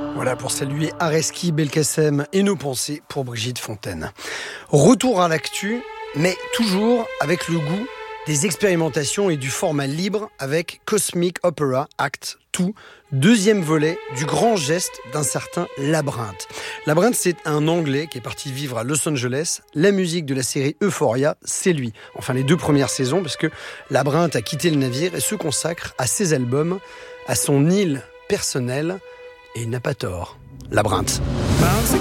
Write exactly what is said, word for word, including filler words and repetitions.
Voilà pour saluer Areski Belkacem et nos pensées pour Brigitte Fontaine. Retour à l'actu, mais toujours avec le goût des expérimentations et du format libre avec Cosmic Opera Act deux, deuxième volet du grand geste d'un certain Labyrinthe. Labyrinthe, c'est un Anglais qui est parti vivre à Los Angeles. La musique de la série Euphoria, c'est lui. Enfin, les deux premières saisons, parce que Labyrinthe a quitté le navire et se consacre à ses albums, à son île personnelle, et il n'a pas tort. Labyrinthe.